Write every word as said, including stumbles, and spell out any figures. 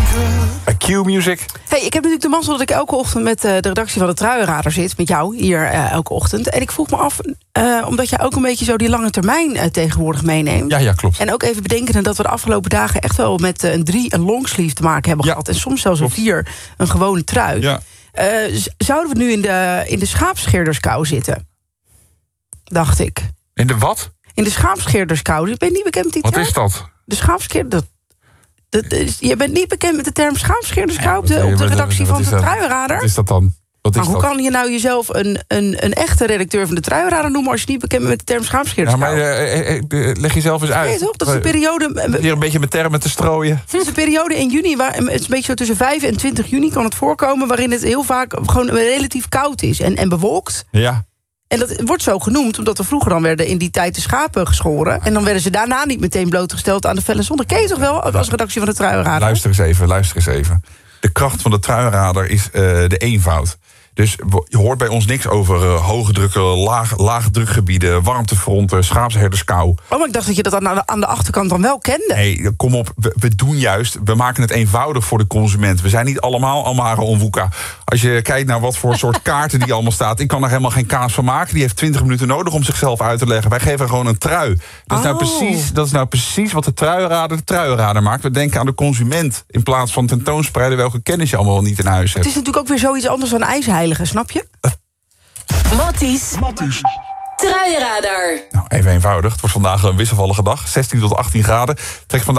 Q-music. Hey, ik heb natuurlijk de mazzel dat ik elke ochtend met uh, de redactie van de Truienradar zit. Met jou hier uh, elke ochtend. En ik vroeg me af, uh, omdat jij ook een beetje zo die lange termijn uh, tegenwoordig meeneemt. Ja, ja, klopt. En ook even bedenken dat we de afgelopen dagen echt wel met uh, een drie een longsleeve te maken hebben ja. gehad. En soms zelfs klopt. een vier een gewone trui. Ja. Uh, z- zouden we nu in de, in de schaapscheerderskou zitten? Dacht ik. In de wat? In de schaapscheerderskou. Ben je niet bekend met die Wat term? is dat? De schaapscheerder... Dat is, je bent niet bekend met de term schaapscheerderskou op de, Ja, op de wat- redactie wat van is de dat? Truienradar? Wat is dat dan? Wat is Maar hoe dat? kan je nou jezelf een, een, een echte redacteur van de Truienradar noemen als je niet bekend bent met de term Ja, schaapscheerderskou? maar uh, uh, uh, leg jezelf eens uit. Nee, toch? Dat is een periode. Hier een beetje met termen te strooien. Het is een periode in juni, waar, het is een beetje zo tussen vijf en twintig juni kan het voorkomen, waarin het heel vaak gewoon relatief koud is en, en bewolkt. Ja. En dat wordt zo genoemd, omdat er vroeger dan werden in die tijd de schapen geschoren. En dan werden ze daarna niet meteen blootgesteld aan de felle zon. Dat ken je toch wel als redactie van de Truienradar? Luister eens even, luister eens even. De kracht van de Truienradar is uh, de eenvoud. Dus je hoort bij ons niks over uh, hoge drukken, laag, lage drukgebieden, warmtefronten, schaapsherderskou. Oh, maar ik dacht dat je dat aan de, aan de achterkant dan wel kende. Nee, kom op, we, we doen juist, we maken het eenvoudig voor de consument. We zijn niet allemaal Amara Onwuka. Als je kijkt naar wat voor soort kaarten die allemaal staat, ik kan er helemaal geen kaas van maken. Die heeft twintig minuten nodig om zichzelf uit te leggen. Wij geven gewoon een trui. Dat is, nou, Oh. precies, dat is nou precies wat de Truienradar de Truienradar maakt. We denken aan de consument in plaats van tentoonspreiden welke kennis je allemaal wel niet in huis Het hebt. is natuurlijk ook weer zoiets anders dan ijsheiligen, snap je? Matties. Matties. Truienradar. Nou, even eenvoudig. Het wordt vandaag een wisselvallige dag. zestien tot achttien graden. Trekt vandaag